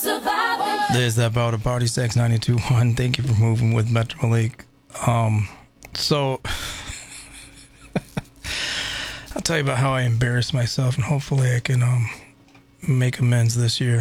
There's that about a Party Sex 92.1. Thank you for moving with Metro Malik. So I'll tell you about how I embarrassed myself, and hopefully I can make amends this year.